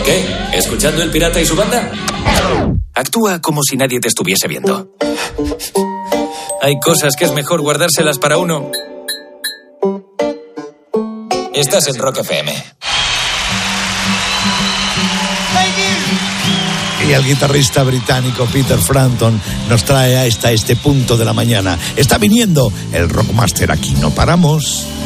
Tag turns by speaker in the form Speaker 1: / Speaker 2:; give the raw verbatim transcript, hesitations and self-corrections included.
Speaker 1: ¿Qué? ¿Escuchando El Pirata y su banda? Actúa como si nadie te estuviese viendo. Hay cosas que es mejor guardárselas para uno. Estás en Rock F M.
Speaker 2: Y el guitarrista británico Peter Frampton nos trae hasta este punto de la mañana. Está viniendo el Rockmaster, aquí no paramos.